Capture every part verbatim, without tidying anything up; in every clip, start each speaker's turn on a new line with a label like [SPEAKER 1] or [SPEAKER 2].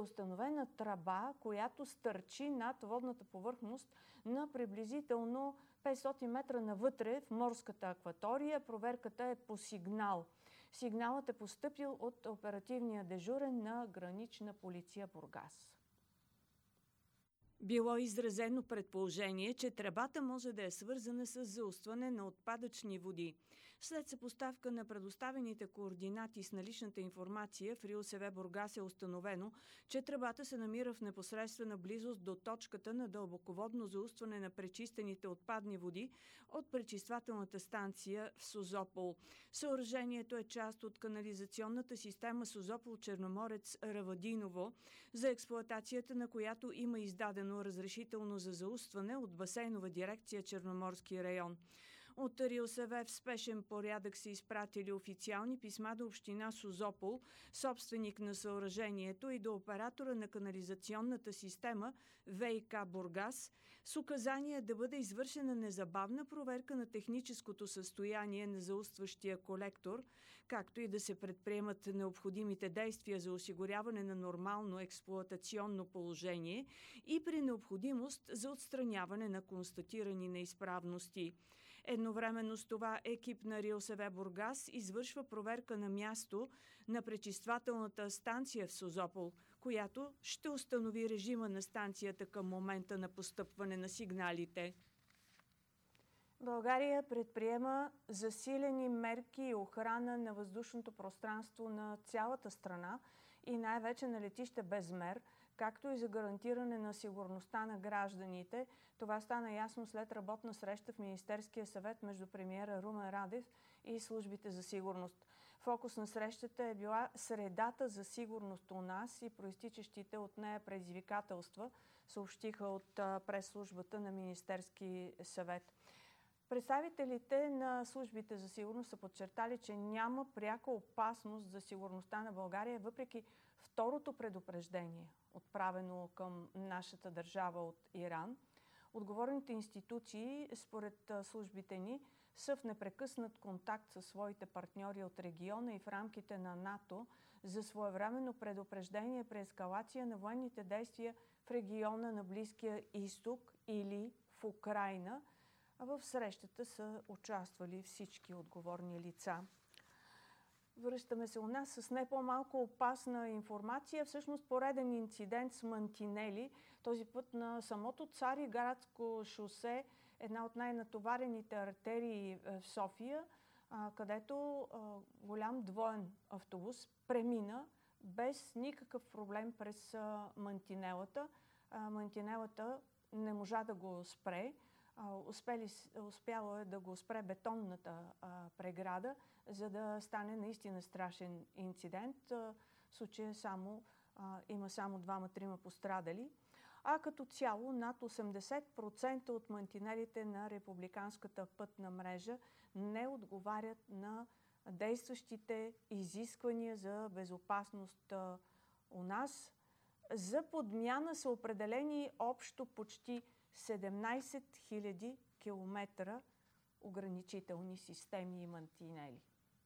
[SPEAKER 1] установена тръба, която стърчи над водната повърхност на приблизително петстотин метра навътре в морската акватория. Проверката е по сигнал. Сигналът е постъпил от оперативния дежурен на Гранична полиция Бургас.
[SPEAKER 2] Било изразено предположение, че тръбата може да е свързана с заустване на отпадъчни води. След съпоставка на предоставените координати с наличната информация в РИОСВ Бургас е установено, че тръбата се намира в непосредствена близост до точката на дълбоководно заустване на пречистените отпадни води от пречиствателната станция в Созопол. Съоръжението е част от канализационната система Созопол-Черноморец-Равадиново, за експлоатацията на която има издадено разрешително за заустване от Басейнова дирекция Черноморски район. От РИОСВ в спешен порядък са изпратили официални писма до община Созопол, собственик на съоръжението, и до оператора на канализационната система ВиК Бургас, с указание да бъде извършена незабавна проверка на техническото състояние на заустващия колектор, както и да се предприемат необходимите действия за осигуряване на нормално експлоатационно положение и при необходимост за отстраняване на констатирани неизправности. Едновременно с това екип на РИОСВ Бургас извършва проверка на място на пречиствателната станция в Созопол, която ще установи режима на станцията към момента на постъпване на сигналите.
[SPEAKER 1] България предприема засилени мерки и охрана на въздушното пространство на цялата страна и най-вече на летище Безмер, както и за гарантиране на сигурността на гражданите. Това стана ясно след работна среща в Министерския съвет между премиера Румен Радев и службите за сигурност. Фокус на срещата е била средата за сигурност у нас и проистичащите от нея предизвикателства, съобщиха от пресслужбата на Министерски съвет. Представителите на службите за сигурност са подчертали, че няма пряка опасност за сигурността на България, въпреки второто предупреждение, отправено към нашата държава от Иран. Отговорните институции, според службите ни, са в непрекъснат контакт със своите партньори от региона и в рамките на НАТО за своевременно предупреждение при ескалация на военните действия в региона на Близкия изток или в Украйна. В срещата са участвали всички отговорни лица. Връщаме се у нас с не по-малко опасна информация. Всъщност пореден инцидент с мантинели. Този път на самото Цариградско шосе, една от най-натоварените артерии в София, където голям двоен автобус премина без никакъв проблем през мантинелата. Мантинелата не можа да го спре. Успели, успяло е да го спре бетонната а, преграда, за да стане наистина страшен инцидент. А, в случая само, а, има само двама-трима пострадали. А като цяло над осемдесет процента от мантинелите на републиканската пътна мрежа не отговарят на действащите изисквания за безопасност а, у нас. За подмяна са определени общо почти седемнайсет хиляди километра ограничителни системи и мантинели.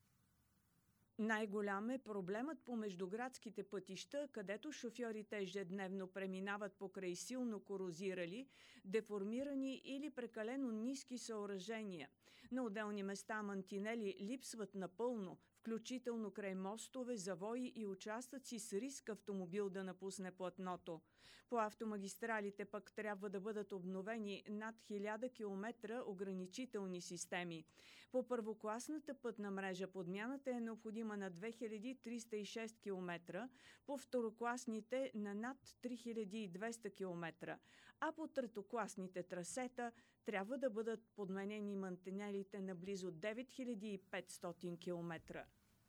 [SPEAKER 2] Най-голям е проблемът по междуградските пътища, където шофьорите ежедневно преминават покрай силно корозирали, деформирани или прекалено ниски съоръжения. На отделни места мантинели липсват напълно, включително край мостове, завои и участъци с риск автомобил да напусне платното. По автомагистралите пък трябва да бъдат обновени над хиляда километра ограничителни системи. По първокласната пътна мрежа подмяната е необходима на две хиляди триста и шест километра, по второкласните на над три хиляди и двеста километра, а по третокласните трасета трябва да бъдат подменени мантинелите на близо девет хиляди и петстотин километра.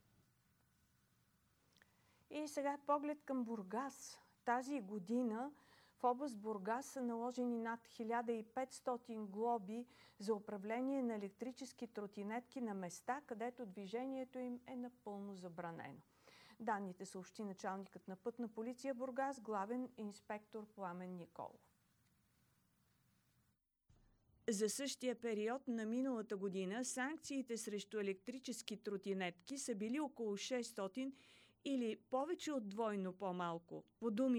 [SPEAKER 1] И сега поглед към Бургас. Тази година в област Бургас са наложени над хиляда и петстотин глоби за управление на електрически тротинетки на места, където движението им е напълно забранено. Данните съобщи началникът на Пътна полиция Бургас, главен инспектор Пламен Николов.
[SPEAKER 2] За същия период на миналата година санкциите срещу електрически тротинетки са били около шестстотин или повече от двойно по-малко. По думи